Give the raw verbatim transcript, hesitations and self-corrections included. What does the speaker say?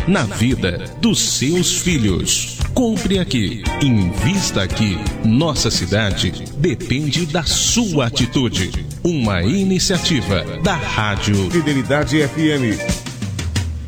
na vida dos seus filhos. Compre aqui, invista aqui. Nossa cidade depende da sua atitude. Uma iniciativa da Rádio Fidelidade F M.